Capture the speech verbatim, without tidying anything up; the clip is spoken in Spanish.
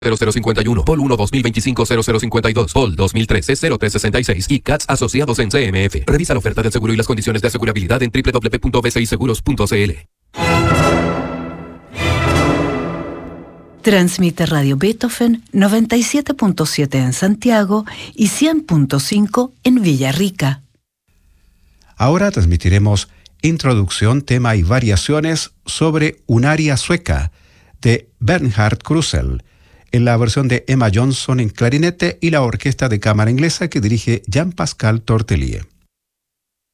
cero cero cincuenta y uno, P O L uno dos mil veinticinco cero cero cincuenta y dos, P O L dos mil trece cero tres sesenta y seis y C A T S asociados en C M F. Revisa la oferta del seguro y las condiciones de asegurabilidad en doble u doble u doble u punto b c i seguros punto c l. Transmite Radio Beethoven noventa y siete punto siete en Santiago y cien punto cinco en Villarrica. Ahora transmitiremos Introducción, tema y variaciones sobre Un aria sueca de Bernhard Krusell, en la versión de Emma Johnson en clarinete y la orquesta de cámara inglesa que dirige Jean-Pascal Tortelier.